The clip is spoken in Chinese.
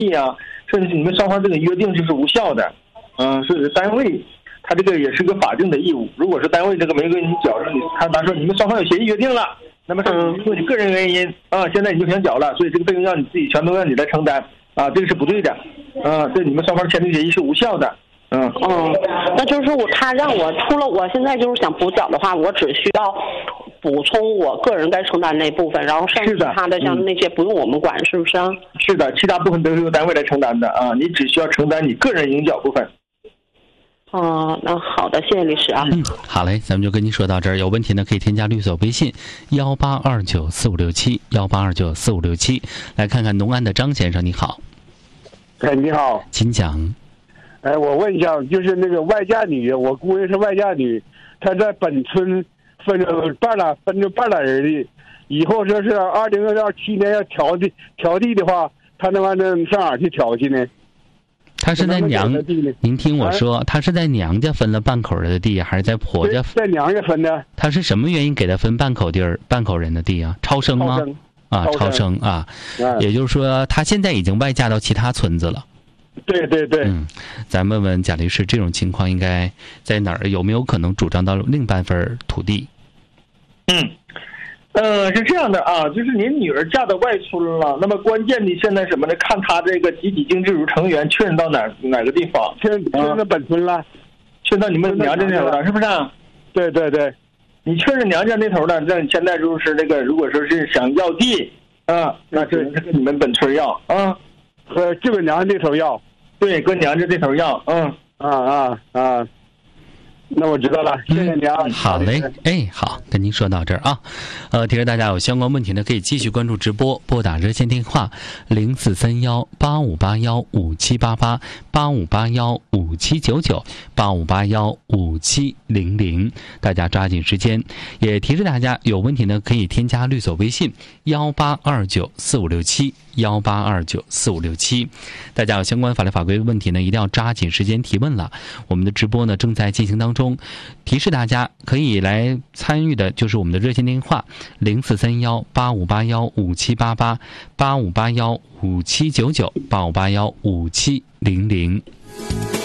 啊，甚至你们双方这个约定就是无效的。是单位，他这个也是个法定的义务。如果是单位这个没给你缴，他说你们双方有协议约定了，那么是因为你个人原因现在你就想缴了，所以这个费用让你自己全都让你来承担这个是不对的这你们双方签订协议是无效的。 那就是说他让我除了我现在就是想补缴的话，我只需要补充我个人该承担那部分，然后剩下他的像那些不用我们管，是不是啊？ 是的，其他部分都是由单位来承担的你只需要承担你个人应缴部分。 那好的，谢谢律师啊。 好嘞，咱们就跟您说到这儿。有问题呢，可以添加律所微信18294567，18294567。来看看农安的张先生，你好。 你好， 请讲。 我问一下，就是那个外嫁女，我姑爷是外嫁女，她在本村分着半拉人的，以后说是2027年要调地的话，她那玩意儿上哪去调去呢？ 她是在您听我说，她是在娘家分了半口的地，还是在婆家？ 在娘家分的。 她是什么原因给她分半口人的地啊？超生吗？超生啊！也就是说，她现在已经外嫁到其他村子了。 对。 咱问问贾律师，这种情况应该在哪儿？有没有可能主张到另半份土地？ 是这样的就是您女儿嫁到外村了，那么关键的现在什么呢？看她这个集体经济组成员确认到哪个地方？ 确认到本村了， 确认到你们娘家那头了，是不是？ 对， 你确认娘家那头了，那你现在就是那个，如果说是想要地那只能是跟你们本村要就跟娘家那头要。 对，跟娘家这头要。 那我知道了，谢谢你啊。 好嘞，好，跟您说到这儿啊。提示大家有相关问题呢，可以继续关注直播，拨打热线电话043185815788，85815799，85815700，大家抓紧时间。也提示大家有问题呢，可以添加律所微信18294567，18294567。大家有相关法律法规的问题呢，一定要抓紧时间提问了。我们的直播呢正在进行当中，提示大家可以来参与的就是我们的热线电话043185815788，85815799，85815700。